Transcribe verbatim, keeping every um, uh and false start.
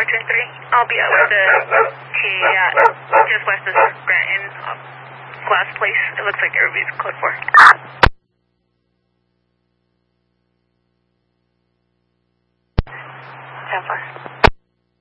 four two three. I'll be out with the K at just west of Granton, uh, Glass Place. It looks like everybody's code four. ten four.